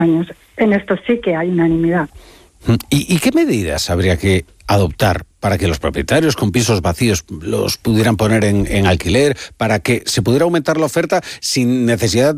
años. En esto sí que hay unanimidad. ¿Y qué medidas habría que adoptar para que los propietarios con pisos vacíos los pudieran poner en alquiler, para que se pudiera aumentar la oferta sin necesidad